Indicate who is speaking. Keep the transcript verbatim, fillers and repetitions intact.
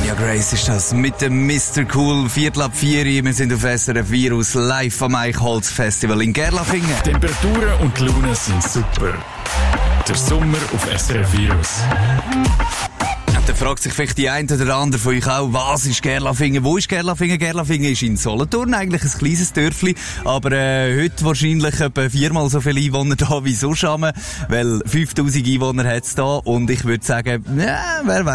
Speaker 1: Tanya Grace ist das mit dem Mister Cool. Viertel ab vier. Wir sind auf S R F Virus live am Eichholz Festival in Gerlafingen.
Speaker 2: Temperaturen und die Laune sind super. Der Sommer auf S R F Virus.
Speaker 1: Dann fragt sich vielleicht die eine oder andere von euch auch, was ist Gerlafingen? Wo ist Gerlafingen? Gerlafingen ist in Solothurn, eigentlich ein kleines Dörfli, aber äh, heute wahrscheinlich etwa viermal so viele Einwohner da wie sonst, weil fünftausend Einwohner hat es da und ich würde sagen, ja, wer weiß.